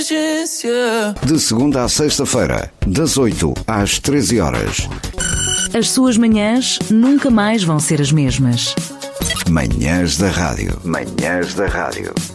emergência. De segunda à sexta-feira, das 8 às 13 horas. As suas manhãs nunca mais vão ser as mesmas. Manhãs da Rádio. Manhãs da Rádio.